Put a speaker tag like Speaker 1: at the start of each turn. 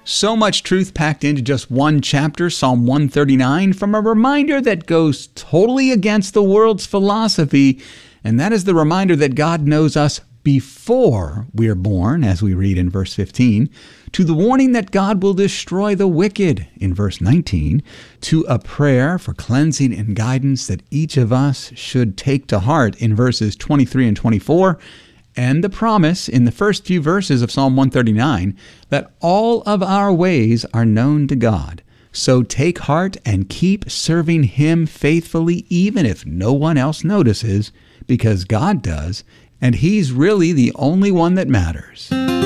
Speaker 1: So much truth packed into just one chapter, Psalm 139, from a reminder that goes totally against the world's philosophy, and that is the reminder that God knows us before we are born, as we read in verse 15, to the warning that God will destroy the wicked in verse 19, to a prayer for cleansing and guidance that each of us should take to heart in verses 23 and 24, and the promise in the first few verses of Psalm 139 that all of our ways are known to God. So take heart and keep serving Him faithfully even if no one else notices, because God does, and He's really the only one that matters.